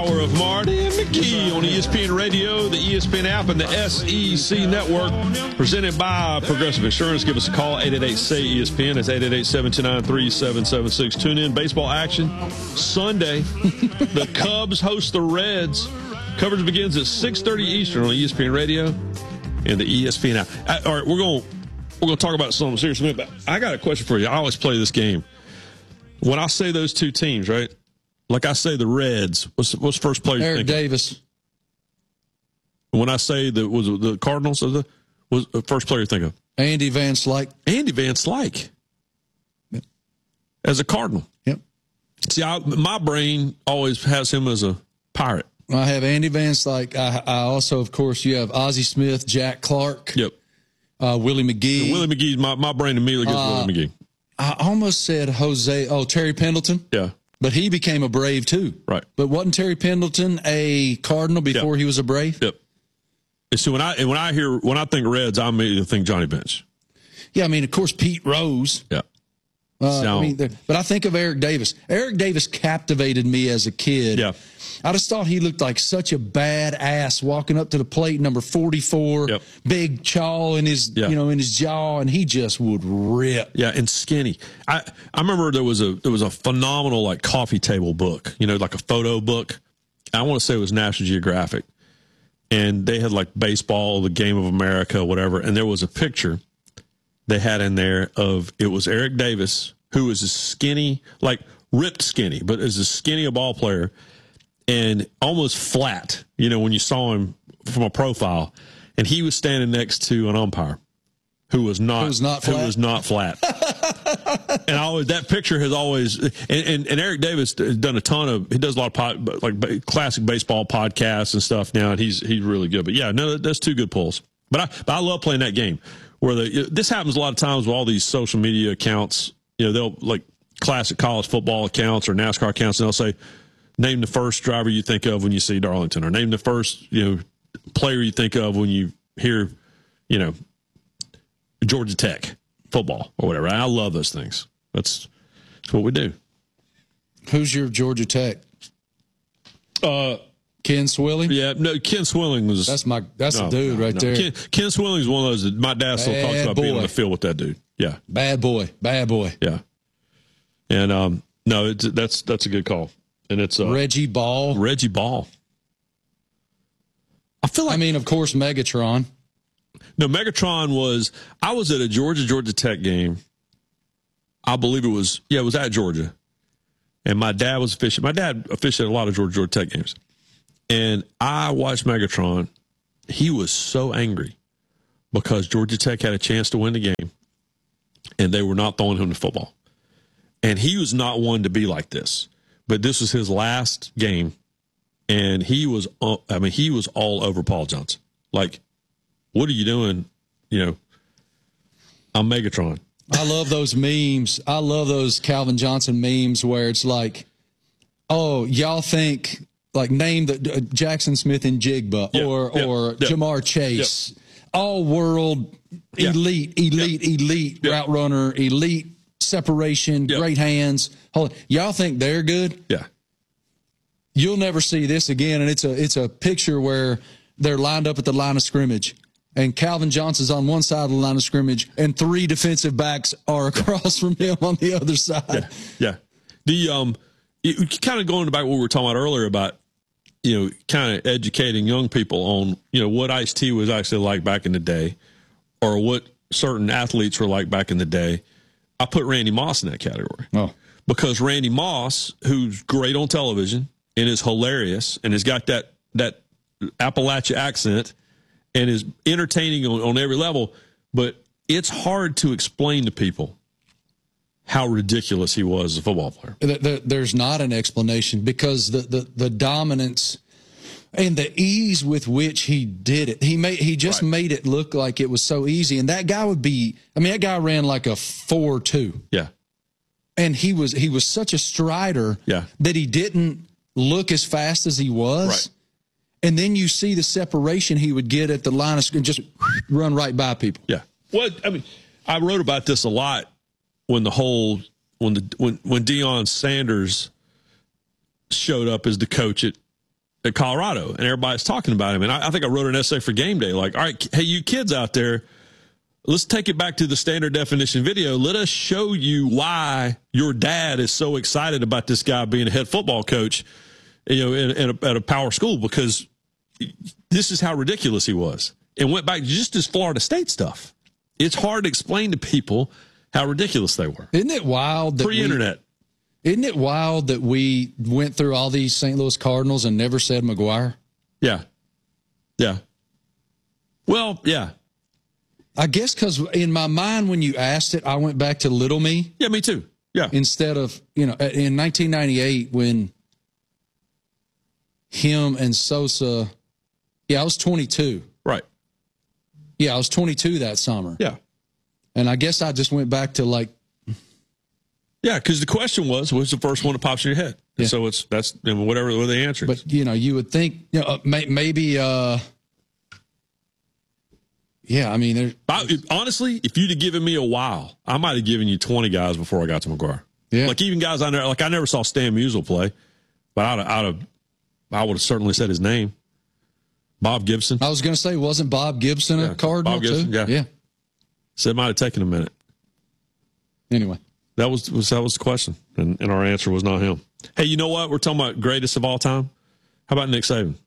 hour of Marty and McGee on ESPN Radio, the ESPN app, and the SEC Network. Presented by Progressive Insurance. Give us a call, 888-SAY-ESPN. That's 888-729-3776. Tune in. Baseball action Sunday. The Cubs host the Reds. Coverage begins at 6:30 Eastern on ESPN Radio and the ESPN app. All right, we're going to talk about something seriously, but I got a question for you. I always play this game. When I say those two teams, right? Like I say the Reds, what's the first player you think Eric Davis. When I say the Cardinals, was the first player you think of? Andy Van Slyke. Andy Van Slyke. Yep. As a Cardinal. Yep. See, my brain always has him as a Pirate. I have Andy Van Slyke. I also, of course, you have Ozzie Smith, Jack Clark. Yep. Willie McGee. Willie McGee, my brain immediately goes to Willie McGee. I almost said Terry Pendleton. Yeah. But he became a Brave, too. Right. But wasn't Terry Pendleton a Cardinal before he was a Brave? Yep. So when I think Reds, I immediately think Johnny Bench. Yeah, I mean, of course, Pete Rose. Yeah. But I think of Eric Davis. Eric Davis captivated me as a kid. Yeah. I just thought he looked like such a badass walking up to the plate, number 44, big chaw in his, in his jaw, and he just would rip. Yeah, and skinny. I remember there was a phenomenal like coffee table book, like a photo book. I want to say it was National Geographic, and they had like baseball, the Game of America, whatever, and there was a picture they had in there of it was Eric Davis, who was a skinny, like ripped skinny, but as a skinny a ball player. And almost flat, when you saw him from a profile, and he was standing next to an umpire who was not flat. And that picture has always, and Eric Davis has done he does a lot of classic baseball podcasts and stuff now, and he's really good. But yeah, no, that's two good pulls. But I love playing that game where this happens a lot of times with all these social media accounts. They'll like classic college football accounts or NASCAR accounts, and they'll say, name the first driver you think of when you see Darlington, or name the first, player you think of when you hear, Georgia Tech football or whatever. I love those things. That's what we do. Who's your Georgia Tech? Ken Swilling? Yeah, no, Ken Swilling was. That's the dude right there. Ken Swilling is one of those that my dad still talks about being on the field with that dude. Yeah. Bad boy. Yeah. And no, that's a good call. And it's Reggie Ball. I feel like, of course, Megatron. No, Megatron was. I was at a Georgia Tech game. I believe it was at Georgia, and my dad was officiating. My dad officiated a lot of Georgia Tech games, and I watched Megatron. He was so angry because Georgia Tech had a chance to win the game, and they were not throwing him the football, and he was not one to be like this. But this was his last game, and he was all over Paul Johnson. Like, what are you doing? I'm Megatron. I love those memes. I love those Calvin Johnson memes where it's like, oh, y'all think, like, name the Jackson Smith and Jigba or Jamar Chase. Yep. All-world, elite route runner, elite separation, great hands. Y'all think they're good? Yeah. You'll never see this again, and it's a picture where they're lined up at the line of scrimmage, and Calvin Johnson's on one side of the line of scrimmage, and three defensive backs are across from him on the other side. Yeah. The kind of going back to what we were talking about earlier about kind of educating young people on what Ice-T was actually like back in the day, or what certain athletes were like back in the day. I put Randy Moss in that category. Oh. Because Randy Moss, who's great on television and is hilarious and has got that Appalachia accent and is entertaining on every level, but it's hard to explain to people how ridiculous he was as a football player. There's not an explanation because the dominance and the ease with which he did it. He just made it look like it was so easy. And that guy that guy ran like a 4.2. Yeah. And he was such a strider that he didn't look as fast as he was. Right. And then you see the separation he would get at the line of scrimmage, just run right by people. Yeah. Well, I wrote about this a lot when Deion Sanders showed up as the coach at at Colorado, and everybody's talking about him. And I think I wrote an essay for Game Day, like, all right, hey, you kids out there, let's take it back to the standard definition video. Let us show you why your dad is so excited about this guy being a head football coach, at a power school, because this is how ridiculous he was. And went back just to Florida State stuff. It's hard to explain to people how ridiculous they were. Isn't it wild that pre-internet? Isn't it wild that we went through all these St. Louis Cardinals and never said McGuire? Yeah. Yeah. Well, yeah. I guess because in my mind, when you asked it, I went back to little me. Yeah, me too. Yeah. Instead of, in 1998, when him and Sosa, I was 22. Right. Yeah, I was 22 that summer. Yeah. And I guess I just went back to like. Yeah, because the question was, what's the first one that pops in your head? Yeah. So that's whatever the answer is. But, you would think, maybe, I mean, honestly, if you'd have given me a while, I might have given you 20 guys before I got to McGuire. Yeah. Like even guys I never saw Stan Musial play, but I would have certainly said his name. Bob Gibson. I was going to say, wasn't Bob Gibson a Cardinal Bob Gibson, too? Yeah. So it might have taken a minute. Anyway. That was the question, and our answer was not him. Hey, you know what? We're talking about greatest of all time. How about Nick Saban?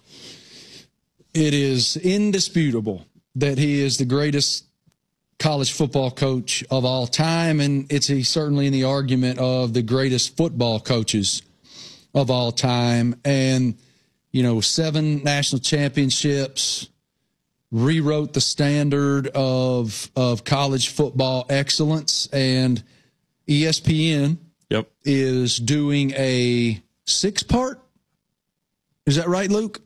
It is indisputable that he is the greatest college football coach of all time, and he's certainly in the argument of the greatest football coaches of all time. And, 7 national championships, rewrote the standard of college football excellence, and ESPN is doing a 6-part. Is that right, Luke?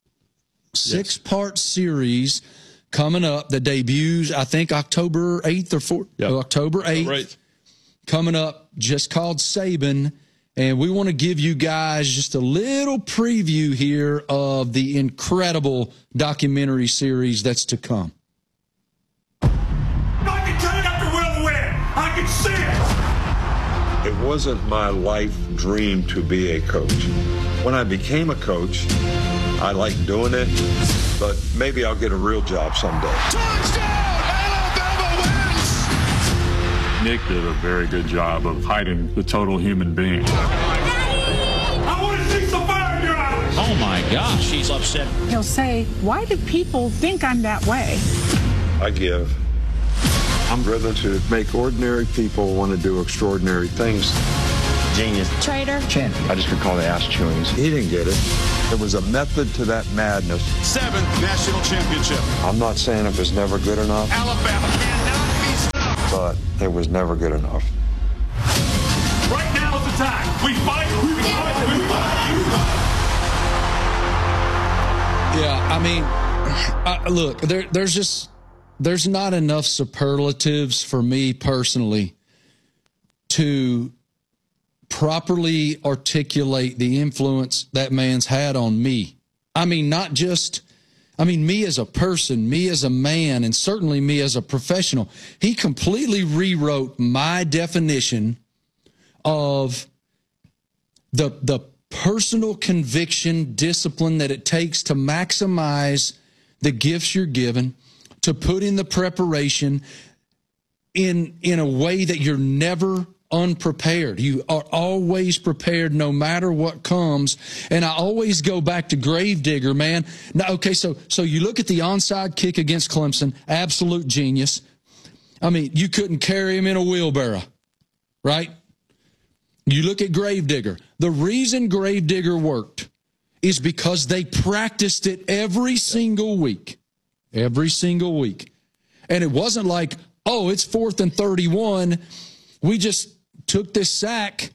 6-part series coming up that debuts, I think, October 8th or 4th. Yep. October 8th. Right. Coming up, just called Saban. And we want to give you guys just a little preview here of the incredible documentary series that's to come. I can tell you got the will to win. I can see it. It wasn't my life dream to be a coach. When I became a coach, I liked doing it, but maybe I'll get a real job someday. Touchdown! Alabama wins! Nick did a very good job of hiding the total human being. I want to see some fire in your eyes! Oh my gosh, he's upset. He'll say, why do people think I'm that way? I give. I'm driven to make ordinary people want to do extraordinary things. Genius. Traitor. Champion. I just could call the ass chewings. He didn't get it. There was a method to that madness. 7th national championship. I'm not saying it was never good enough. Alabama cannot be stopped. But it was never good enough. Right now is the time. We fight, we fight, we fight, we fight. Yeah, I mean, look, there's not enough superlatives for me personally to properly articulate the influence that man's had on me. I mean, me as a person, me as a man, and certainly me as a professional. He completely rewrote my definition of the personal conviction, discipline that it takes to maximize the gifts you're given, to put in the preparation in a way that you're never unprepared. You are always prepared no matter what comes. And I always go back to Gravedigger, man. Now, okay, so you look at the onside kick against Clemson, absolute genius. I mean, you couldn't carry him in a wheelbarrow, right? You look at Gravedigger. The reason Gravedigger worked is because they practiced it every single week. Every single week. And it wasn't like, oh, it's 4th and 31. We just took this sack.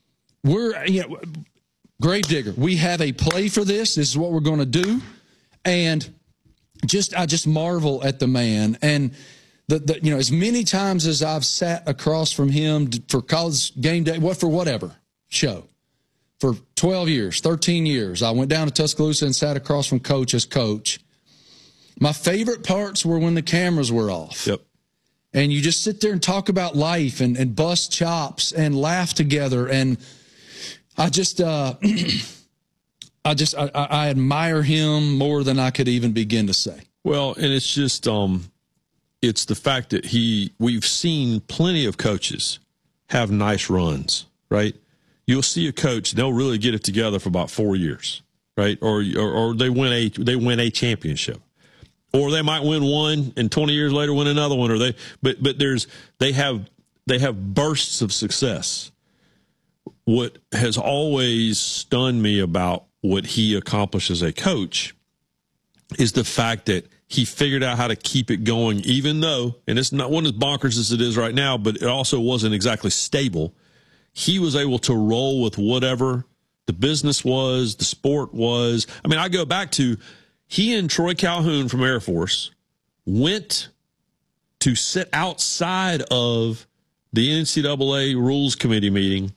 Gravedigger, we have a play for this. This is what we're going to do. And I just marvel at the man. And as many times as I've sat across from him for College Game Day, for whatever show, for 12 years, 13 years, I went down to Tuscaloosa and sat across from Coach as coach. My favorite parts were when the cameras were off. Yep. And you just sit there and talk about life and bust chops and laugh together. And I just, I I admire him more than I could even begin to say. Well, and it's just it's the fact that we've seen plenty of coaches have nice runs, right? You'll see a coach, they'll really get it together for about 4 years, right? Or they win a championship. Or they might win one and 20 years later win another one, but they have bursts of success. What has always stunned me about what he accomplished as a coach is the fact that he figured out how to keep it going, even though, and it's not one as bonkers as it is right now, but it also wasn't exactly stable. He was able to roll with whatever the business was, the sport was. I mean, I go back to he and Troy Calhoun from Air Force went to sit outside of the NCAA Rules Committee meeting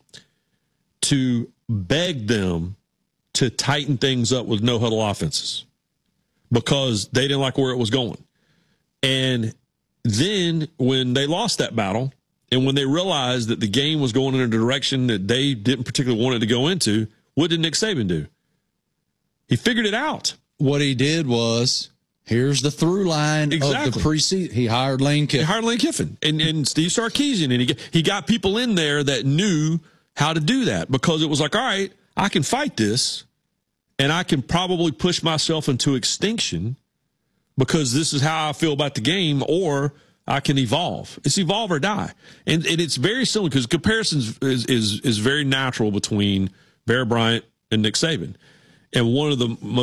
to beg them to tighten things up with no-huddle offenses because they didn't like where it was going. And then when they lost that battle and when they realized that the game was going in a direction that they didn't particularly want it to go into, what did Nick Saban do? He figured it out. What he did was, here's the through line of the preseason. He hired Lane Kiffin. And Steve Sarkisian. And he got people in there that knew how to do that because it was like, all right, I can fight this and I can probably push myself into extinction because this is how I feel about the game, or I can evolve. It's evolve or die. And it's very similar because comparisons is very natural between Bear Bryant and Nick Saban. And one of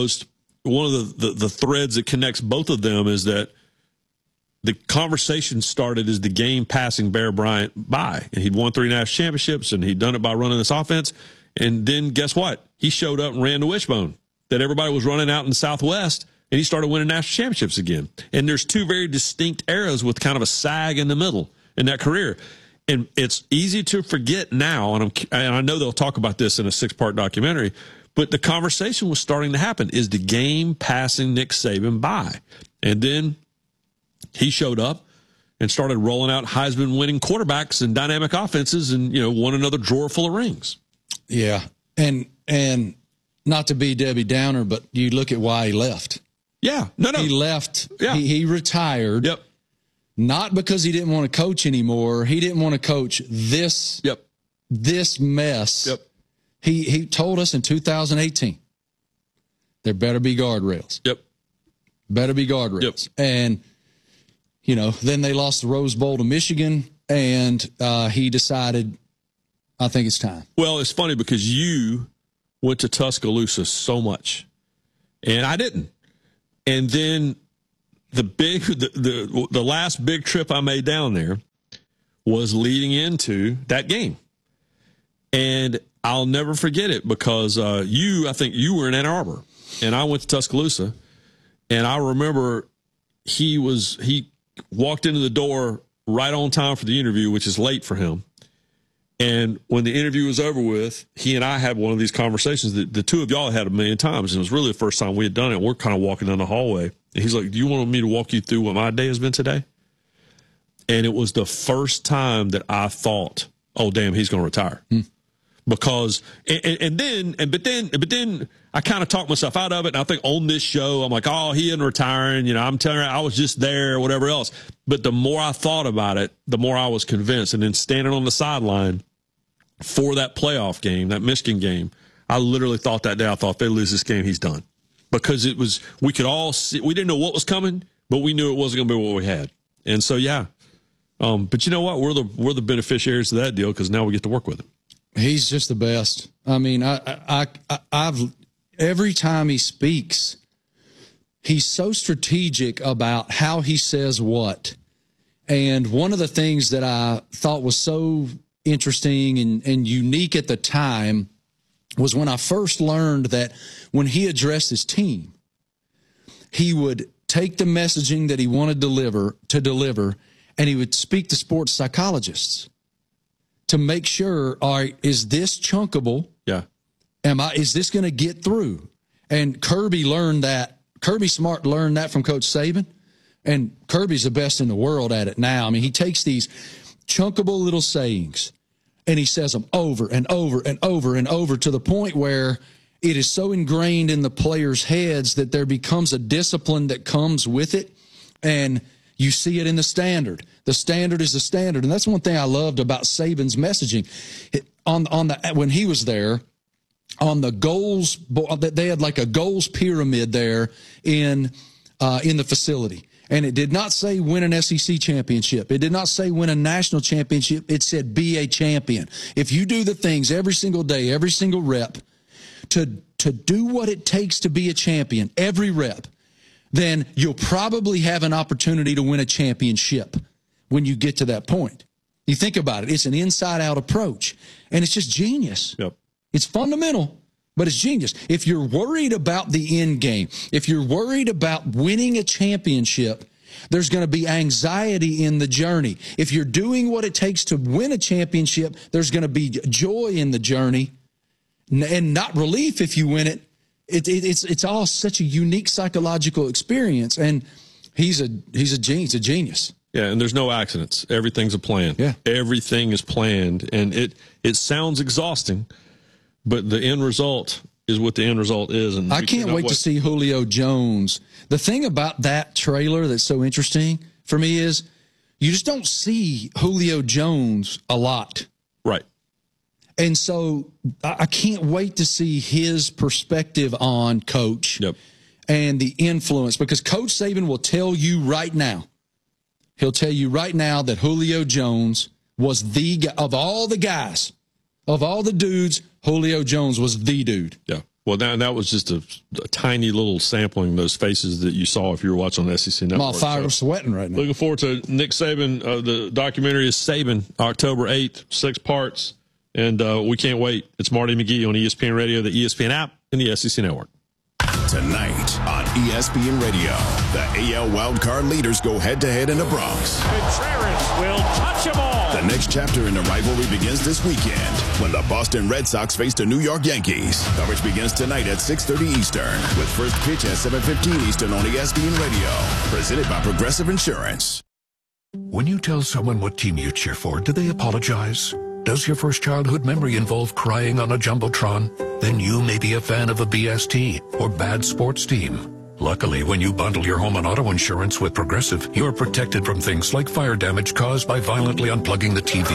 the threads that connects both of them is that the conversation started as the game passing Bear Bryant by. And he'd won 3 national championships, and he'd done it by running this offense. And then guess what? He showed up and ran the wishbone that everybody was running out in the Southwest, and he started winning national championships again. And there's 2 very distinct eras with kind of a sag in the middle in that career. And it's easy to forget now, and I know they'll talk about this in a 6-part documentary, but the conversation was starting to happen. Is the game passing Nick Saban by? And then he showed up and started rolling out Heisman-winning quarterbacks and dynamic offenses and, won another drawer full of rings. Yeah. And not to be Debbie Downer, but you look at why he left. Yeah. No. He left. Yeah. He retired. Yep. Not because he didn't want to coach anymore. He didn't want to coach this mess. Yep. He told us in 2018, there better be guardrails. Yep. Better be guardrails. Yep. And, then they lost the Rose Bowl to Michigan, and he decided, I think it's time. Well, it's funny because you went to Tuscaloosa so much, and I didn't. And then the last big trip I made down there was leading into that game. And I'll never forget it because I think you were in Ann Arbor, and I went to Tuscaloosa, and I remember he walked into the door right on time for the interview, which is late for him. And when the interview was over with, he and I had one of these conversations that the two of y'all had a million times, and it was really the first time we had done it. We're kind of walking down the hallway, and he's like, "Do you want me to walk you through what my day has been today?" And it was the first time that I thought, "Oh, damn, he's going to retire." Because but then I kind of talked myself out of it. And I think on this show, I'm like, oh, he isn't retiring. I'm telling her I was just there or whatever else. But the more I thought about it, the more I was convinced. And then standing on the sideline for that playoff game, that Michigan game, I literally thought that day, I thought if they lose this game, he's done. Because we could all see, we didn't know what was coming, but we knew it wasn't going to be what we had. And so, yeah. But you know what? We're the beneficiaries of that deal because now we get to work with him. He's just the best. I mean, I've every time he speaks, he's so strategic about how he says what. And one of the things that I thought was so interesting and unique at the time was when I first learned that when he addressed his team, he would take the messaging that he wanted to deliver, and he would speak to sports psychologists to make sure, all right, is this chunkable? Yeah. Is this going to get through? And Kirby Smart learned that from Coach Saban, and Kirby's the best in the world at it now. I mean, he takes these chunkable little sayings, and he says them over and over and over and over to the point where it is so ingrained in the players' heads that there becomes a discipline that comes with it, and you see it in the standard. The standard is the standard, and that's one thing I loved about Saban's messaging. When he was there, on the goals, they had like a goals pyramid there in the facility. And it did not say win an SEC championship. It did not say win a national championship. It said be a champion. If you do the things every single day, every single rep, to do what it takes to be a champion, every rep, then you'll probably have an opportunity to win a championship when you get to that point. You think about it. It's an inside-out approach, and it's just genius. Yep. It's fundamental, but it's genius. If you're worried about the end game, if you're worried about winning a championship, there's going to be anxiety in the journey. If you're doing what it takes to win a championship, there's going to be joy in the journey and not relief if you win it. It's all such a unique psychological experience, and he's a genius. Yeah, and there's no accidents. Everything's a plan. Yeah. Everything is planned, and it sounds exhausting, but the end result is what the end result is. And I can't wait to see Julio Jones. The thing about that trailer that's so interesting for me is you just don't see Julio Jones a lot. Right. And so I can't wait to see his perspective on Coach and the influence, because Coach Saban will tell you right now, he'll tell you right now that Julio Jones was the guy, of all the guys, of all the dudes, Julio Jones was the dude. Yeah. Well, that was just a tiny little sampling of those faces that you saw if you were watching on SEC Network. I'm all fired up sweating right now. Looking forward to Nick Saban. The documentary is Saban, October 8th, 6 parts. And we can't wait. It's Marty McGee on ESPN Radio, the ESPN app, and the SEC Network. Tonight on ESPN Radio, the AL wildcard leaders go head-to-head in the Bronx. Contreras will touch them all. The next chapter in the rivalry begins this weekend when the Boston Red Sox face the New York Yankees. Coverage begins tonight at 6:30 Eastern with first pitch at 7:15 Eastern on ESPN Radio. Presented by Progressive Insurance. When you tell someone what team you cheer for, do they apologize? Does your first childhood memory involve crying on a Jumbotron? Then you may be a fan of a BST or bad sports team. Luckily, when you bundle your home and auto insurance with Progressive, you're protected from things like fire damage caused by violently unplugging the TV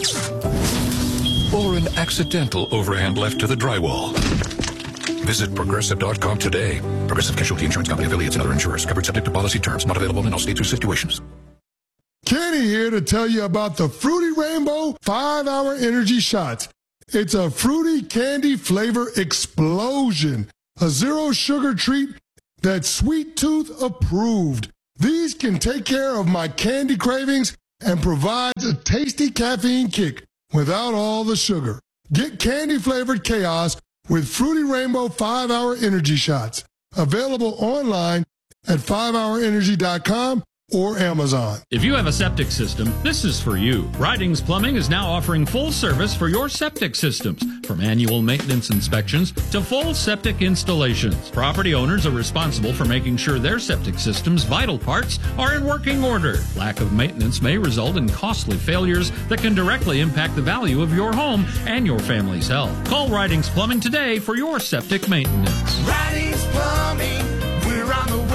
or an accidental overhand left to the drywall. Visit Progressive.com today. Progressive Casualty Insurance Company, affiliates, and other insurers. Covered subject to policy terms. Not available in all states or situations. Kenny here to tell you about the Fruity Rainbow 5-Hour Energy Shots. It's a fruity candy flavor explosion. A zero-sugar treat that's Sweet Tooth approved. These can take care of my candy cravings and provides a tasty caffeine kick without all the sugar. Get candy-flavored chaos with Fruity Rainbow 5-Hour Energy Shots. Available online at 5hourenergy.com or Amazon. If you have a septic system, this is for you. Ridings Plumbing is now offering full service for your septic systems, from annual maintenance inspections to full septic installations. Property owners are responsible for making sure their septic system's vital parts are in working order. Lack of maintenance may result in costly failures that can directly impact the value of your home and your family's health. Call Ridings Plumbing today for your septic maintenance. Ridings Plumbing, we're on the way.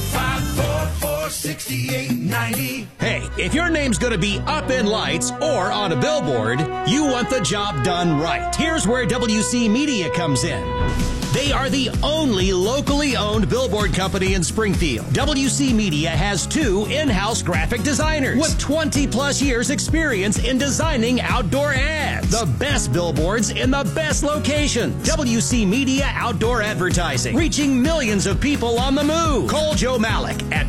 544-6890. Hey, if your name's going to be up in lights or on a billboard, you want the job done right. Here's where WC Media comes in. They are the only locally owned billboard company in Springfield. WC Media has 2 in-house graphic designers with 20-plus years experience in designing outdoor ads. The best billboards in the best locations. WC Media Outdoor Advertising, reaching millions of people on the move. Call Joe Malik at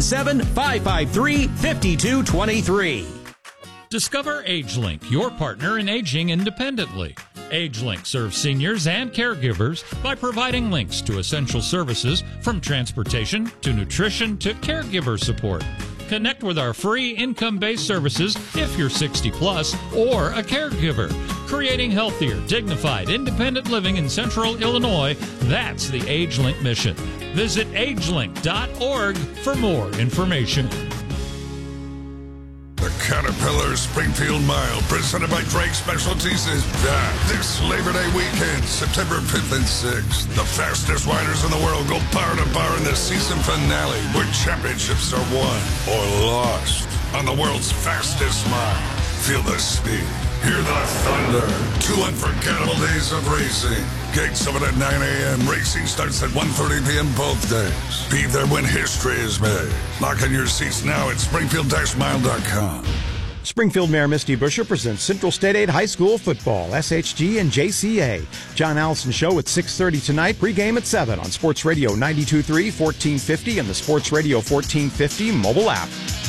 217-553-5223. Discover AgeLink, your partner in aging independently. AgeLink serves seniors and caregivers by providing links to essential services from transportation to nutrition to caregiver support. Connect with our free income-based services if you're 60 plus or a caregiver. Creating healthier, dignified, independent living in Central Illinois, that's the AgeLink mission. Visit agelink.org for more information. Caterpillar Springfield Mile, presented by Drake Specialties, is back this Labor Day weekend, September 5th and 6th. The fastest riders in the world go bar to bar in the season finale, where championships are won or lost on the world's fastest mile. Feel the speed. Hear the thunder. 2 unforgettable days of racing. Gates open at 9 a.m. Racing starts at 1:30 p.m. both days. Be there when history is made. Lock in your seats now at Springfield-Mile.com. Springfield Mayor Misty Buscher presents Central State 8 High School football, SHG and JCA. John Allison Show at 6:30 tonight, pregame at 7 on Sports Radio 92.3, 1450, and the Sports Radio 1450 mobile app.